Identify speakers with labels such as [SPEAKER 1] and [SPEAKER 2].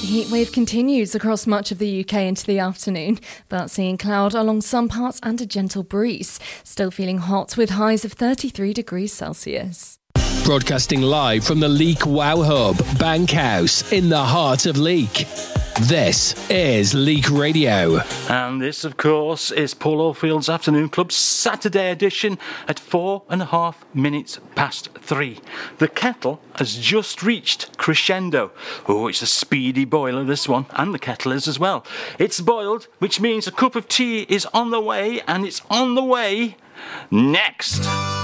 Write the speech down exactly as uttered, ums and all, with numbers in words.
[SPEAKER 1] heatwave continues across much of the U K into the afternoon, but seeing cloud along some parts and a gentle breeze. Still feeling hot with highs of thirty-three degrees Celsius.
[SPEAKER 2] Broadcasting live from the Leek Wow Hub, Bankhouse, in the heart of Leek. This is Leek Radio.
[SPEAKER 3] And this, of course, is Paul Oldfield's Afternoon Club Saturday edition at four and a half minutes past three. The kettle has just reached crescendo. Oh, it's a speedy boiler, this one, and the kettle is as well. It's boiled, which means a cup of tea is on the way, and it's on the way next.